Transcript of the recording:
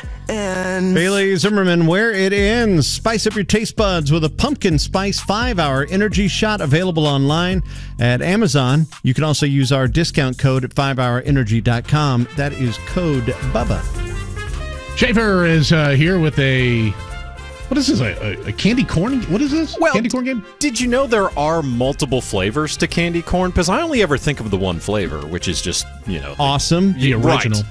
And Bailey Zimmerman, where it ends. Spice up your taste buds with a pumpkin spice 5-hour energy shot available online at Amazon. You can also use our discount code at 5hourenergy.com. That is code BUBBA. Schaefer is here with what is this, a candy corn? What is this? Well, candy corn game? Did you know there are multiple flavors to candy corn? Because I only ever think of the one flavor, which is just, Awesome. The original. Right.